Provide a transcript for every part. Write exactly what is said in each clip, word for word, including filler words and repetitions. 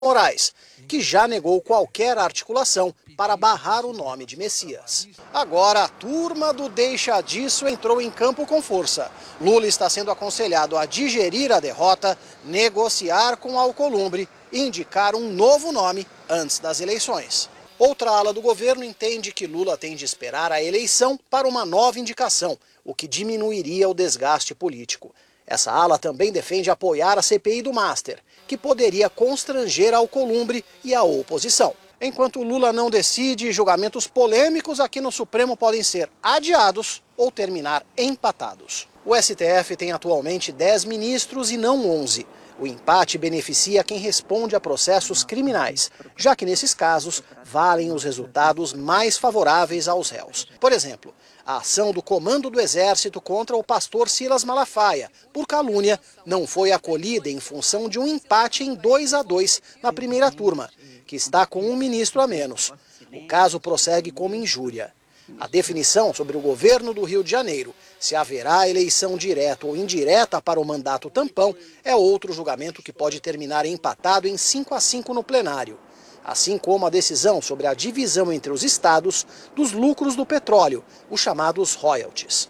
Moraes, que já negou qualquer articulação para barrar o nome de Messias. Agora, a turma do deixa disso entrou em campo com força. Lula está sendo aconselhado a digerir a derrota, negociar com Alcolumbre e indicar um novo nome antes das eleições. Outra ala do governo entende que Lula tem de esperar a eleição para uma nova indicação, o que diminuiria o desgaste político. Essa ala também defende apoiar a C P I do Master, que poderia constranger a Alcolumbre e a oposição. Enquanto Lula não decide, julgamentos polêmicos aqui no Supremo podem ser adiados ou terminar empatados. O S T F tem atualmente dez ministros e não onze. O empate beneficia quem responde a processos criminais, já que nesses casos valem os resultados mais favoráveis aos réus. Por exemplo, a ação do Comando do Exército contra o pastor Silas Malafaia, por calúnia, não foi acolhida em função de um empate em dois a dois na primeira turma, que está com um ministro a menos. O caso prossegue como injúria. A definição sobre o governo do Rio de Janeiro, se haverá eleição direta ou indireta para o mandato tampão, é outro julgamento que pode terminar empatado em cinco a cinco no plenário. Assim como a decisão sobre a divisão entre os estados dos lucros do petróleo, os chamados royalties.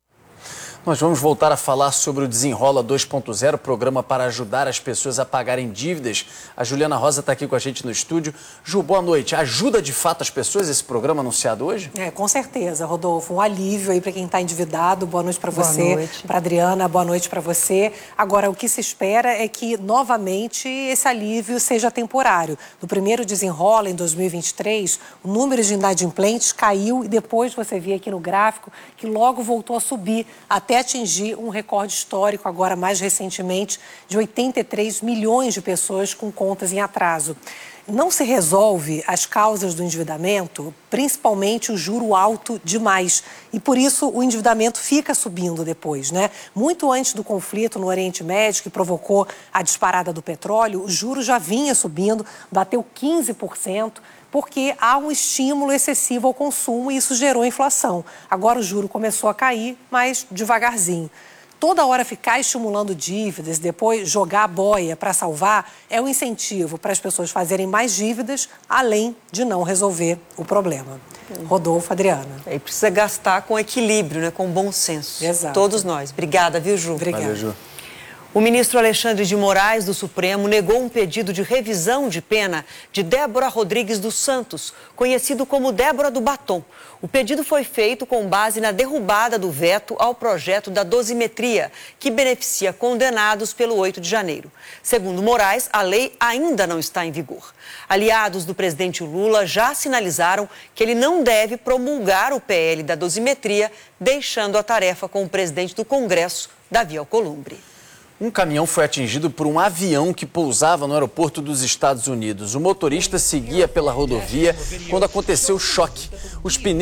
Nós vamos voltar a falar sobre o Desenrola dois ponto zero, programa para ajudar as pessoas a pagarem dívidas. A Juliana Rosa está aqui com a gente no estúdio. Ju, boa noite. Ajuda de fato as pessoas esse programa anunciado hoje? É, com certeza, Rodolfo. Um alívio aí para quem está endividado. Boa noite para você, para Adriana. Boa noite para você. Agora, o que se espera é que, novamente, esse alívio seja temporário. No primeiro Desenrola, em dois mil e vinte e três, o número de inadimplentes caiu e depois você vê aqui no gráfico que logo voltou a subir até atingir um recorde histórico, agora mais recentemente, de oitenta e três milhões de pessoas com contas em atraso. Não se resolve as causas do endividamento, principalmente o juro alto demais. E por isso o endividamento fica subindo depois, né? Muito antes do conflito no Oriente Médio, que provocou a disparada do petróleo, o juro já vinha subindo, bateu quinze por cento. Porque há um estímulo excessivo ao consumo e isso gerou inflação. Agora o juro começou a cair, mas devagarzinho. Toda hora ficar estimulando dívidas, depois jogar a boia para salvar, é um incentivo para as pessoas fazerem mais dívidas, além de não resolver o problema. Rodolfo, Adriana. E precisa gastar com equilíbrio, né? Com bom senso. Exato. Todos nós. Obrigada, viu, Ju? Obrigada. Valeu, Ju. O ministro Alexandre de Moraes, do Supremo, negou um pedido de revisão de pena de Débora Rodrigues dos Santos, conhecido como Débora do Batom. O pedido foi feito com base na derrubada do veto ao projeto da dosimetria, que beneficia condenados pelo oito de janeiro. Segundo Moraes, a lei ainda não está em vigor. Aliados do presidente Lula já sinalizaram que ele não deve promulgar o P L da dosimetria, deixando a tarefa com o presidente do Congresso, Davi Alcolumbre. Um caminhão foi atingido por um avião que pousava no aeroporto dos Estados Unidos. O motorista seguia pela rodovia quando aconteceu o choque. Os pneus